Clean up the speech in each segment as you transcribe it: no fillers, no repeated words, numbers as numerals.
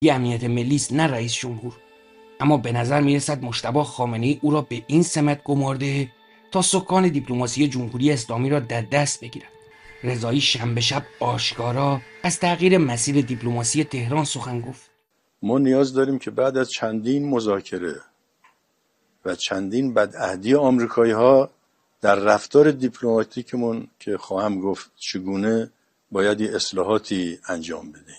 امنیت ملی است نه رئیس جمهور. اما به نظر میرسد مجتبی خامنه‌ای او را به این سمت گمارده تا سکان دیپلماسی جمهوری اسلامی را در دست بگیرد. رضایی شنبه شب آشکارا از تغییر مسیر دیپلماسی تهران سخن گفت. ما نیاز داریم که بعد از چندین مذاکره و چندین بدعهدی آمریکایی‌ها در رفتار دیپلماتیکمون که خواهم گفت چگونه باید اصلاحاتی انجام بدیم.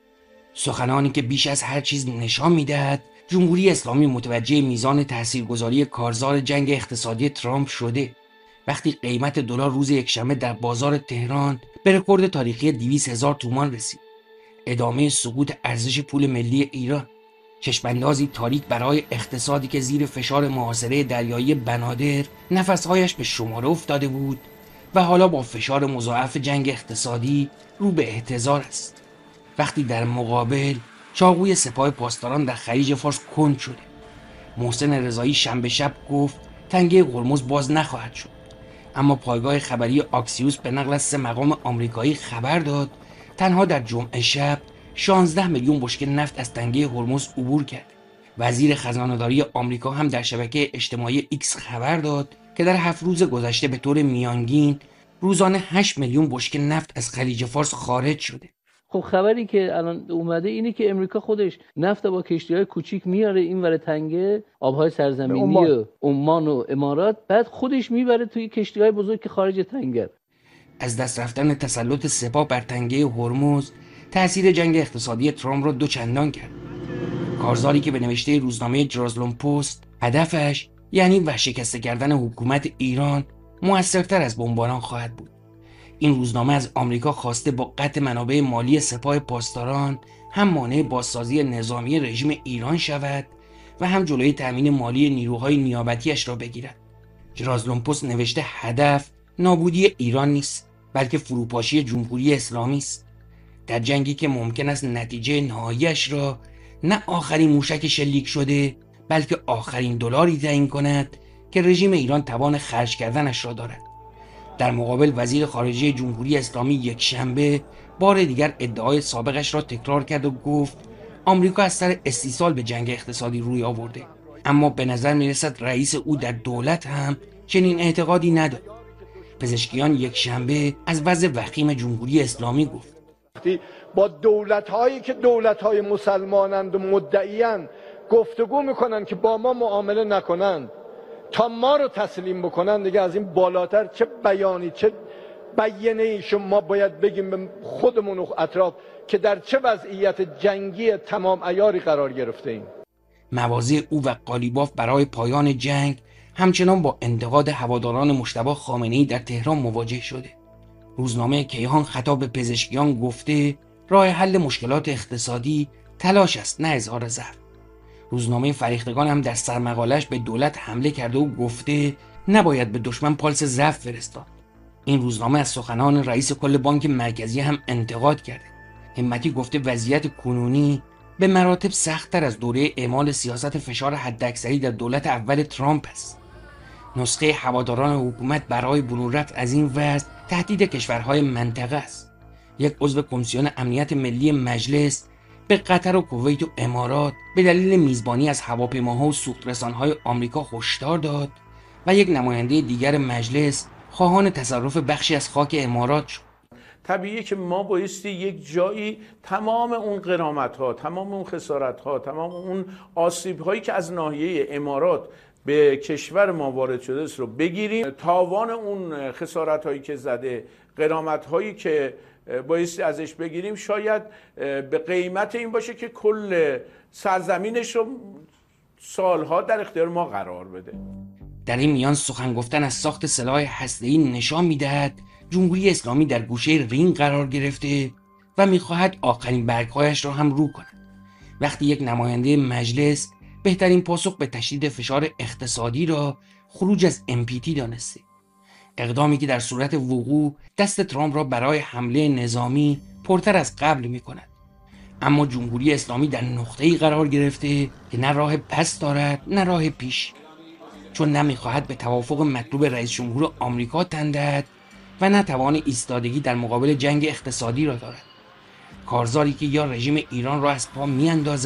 سخنانی که بیش از هر چیز نشان می‌دهد جمهوری اسلامی متوجه میزان تاثیرگذاری کارزار جنگ اقتصادی ترامپ شده. وقتی قیمت دلار روز یکشنبه در بازار تهران به رکورد تاریخی 200,000 تومان رسید، ادامه سقوط ارزش پول ملی ایران، چشماندازی تاریک برای اقتصادی که زیر فشار محاصره دریایی بنادر نفسهایش به شماره افتاده بود و حالا با فشار مضاعف جنگ اقتصادی رو به احتضار است. وقتی در مقابل چاقوی سپاه پاسداران در خلیج فارس کند شده. محسن رضایی شنبه شب گفت تنگه هرمز باز نخواهد شد، اما پایگاه خبری آکسیوس به نقل از 3 مقام آمریکایی خبر داد تنها در جمعه شب 16 میلیون بشکه نفت از تنگه هرمز عبور کرد. وزیر خزانه‌داری آمریکا هم در شبکه اجتماعی ایکس خبر داد که در 7 روز گذشته به طور میانگین روزانه 8 میلیون بشکه نفت از خلیج فارس خارج شده. خب خبری که الان اومده اینه که امریکا خودش نفت با کشتی‌های کوچیک میاره اینور تنگه آبهای سرزمینی عمان و امارات، بعد خودش میبره توی کشتی‌های بزرگ که خارج تنگه. از دست رفتن تسلط سپاه بر تنگه هرمز تأثیر جنگ اقتصادی ترامپ را دوچندان کرد. کارزاری که به نوشته روزنامه جرازلون پست هدفش یعنی ورشکسته کردن حکومت ایران موثرتر از بمباران خواهد بود. این روزنامه از آمریکا خواسته با قطع منابع مالی سپاه پاسداران هم مانع بازسازی نظامی رژیم ایران شود و هم جلوی تأمین مالی نیروهای نیابتیش را بگیرد. جرازلون پست نوشته هدف نابودی ایران نیست، بلکه فروپاشی جمهوری اسلامی است. در جنگی که ممکن است نتیجه نهاییش را نه آخرین موشک شلیک شده بلکه آخرین دلاری تعیین کند که رژیم ایران توان خرج کردنش را دارد. در مقابل وزیر خارجه جمهوری اسلامی یک شنبه بار دیگر ادعای سابقش را تکرار کرد و گفت آمریکا از سر استیصال به جنگ اقتصادی روی آورده، اما به نظر میرسد رئیس او در دولت هم چنین اعتقادی ندارد. پزشکیان یک شنبه از وضع وخیم جمهوری اسلامی گفت. با دولت‌هایی که دولت‌های مسلمانند و مدعیان گفتگو میکنن که با ما معامله نکنند تا ما رو تسلیم بکنن، دیگه از این بالاتر چه بیانی چه بیانیه‌ای شما باید بگیم به خودمون و اطراف که در چه وضعیت جنگی تمام عیاری قرار گرفته ایم. مواضع او و قالیباف برای پایان جنگ همچنان با انتقاد هواداران مجتبی خامنه‌ای در تهران مواجه شده. روزنامه کیهان خطاب به پزشکیان گفته راه حل مشکلات اقتصادی تلاش است نه اظهار ضعف. روزنامه فریختگان هم در سرمقاله‌اش به دولت حمله کرده و گفته نباید به دشمن پالس ضعف فرستاد. این روزنامه از سخنان رئیس کل بانک مرکزی هم انتقاد کرده. همتی گفته وضعیت کنونی به مراتب سخت‌تر از دوره اعمال سیاست فشار حداکثری در دولت اول ترامپ است. نسخه هواداران حکومت برای برون رفت از این وضع تهدید کشورهای منطقه است. یک عضو کمیسیون امنیت ملی مجلس به قطر و کویت و امارات به دلیل میزبانی از هواپیماها و سوخترسان‌های آمریکا هشدار داد و یک نماینده دیگر مجلس خواهان تصرف بخشی از خاک امارات شد. طبیعیه که ما بایستی یک جایی تمام اون غرامت‌ها، تمام اون خسارت‌ها، تمام اون آسیب‌هایی که از ناحیه امارات به کشور ما وارد شده است رو بگیریم. تاوان اون خسارت‌هایی که زده، غرامت‌هایی که بایستی ازش بگیریم، شاید به قیمت این باشه که کل سرزمینش رو سالها در اختیار ما قرار بده. در این میان سخن گفتن از ساخت سلاح هسته‌ای نشان می‌دهد جمهوری اسلامی در گوشه رینگ قرار گرفته و می‌خواهد آخرین برگ‌هایش را هم رو کند. وقتی یک نماینده مجلس بهترین پاسخ به تشدید فشار اقتصادی را خروج از NPT دانسته، اقدامی که در صورت وقوع دست ترامپ را برای حمله نظامی پرتر از قبل می‌کند. اما جمهوری اسلامی در نقطه‌ای قرار گرفته که نه راه پس دارد نه راه پیش، چون نمی‌خواهد به توافق مطلوب رئیس جمهور آمریکا تن دهد و نه توان ایستادگی در مقابل جنگ اقتصادی را دارد. کارزاری که یا رژیم ایران را از پا میاندازد